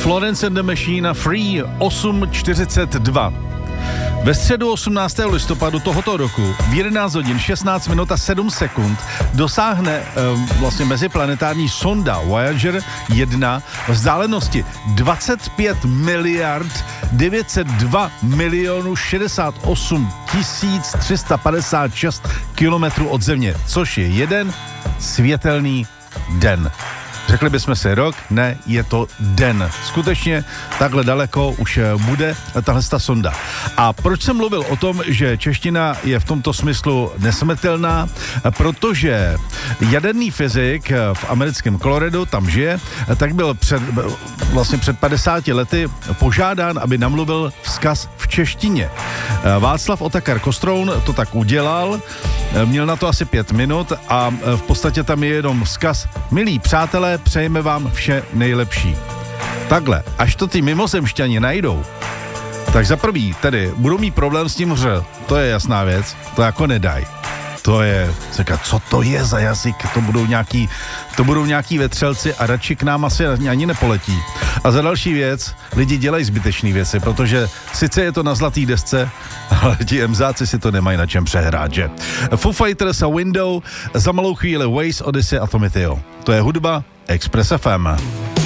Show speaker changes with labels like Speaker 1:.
Speaker 1: Florence and the Machine Free 8:42. Ve středu 18. listopadu tohoto roku v 11 hodin 16 minut a 7 sekund dosáhne vlastně meziplanetární sonda Voyager 1 vzdálenosti 25 miliard 902 milionů 68 356 kilometrů od Země, což je jeden světelný den. Řekli bychom si rok, ne, je to den. Skutečně takhle daleko už bude tahle sonda. A proč jsem mluvil o tom, že čeština je v tomto smyslu nesmrtelná? Protože jaderný fyzik v americkém Coloradu, tam žije, tak byl před 50 lety požádán, aby namluvil vzkaz v češtině. Václav Otakar Kostroun to tak udělal, měl na to asi 5 minut a v podstatě tam je jenom vzkaz: milí přátelé, přejeme vám vše nejlepší. Takhle, až to ty mimozemšťani najdou, tak za prvý tedy budou mít problém s tím to je jasná věc, to jako nedaj. To je, co to je za jazyk, to budou nějaký vetřelci a radši k nám asi ani nepoletí. A za další věc, lidi dělají zbytečné věci, protože sice je to na zlatý desce, ale ti emzáci si to nemají na čem přehrát, že? Foo Fighters a Window, za malou chvíli Waze, Odyssey a Tommy Teo. To je hudba Express FM.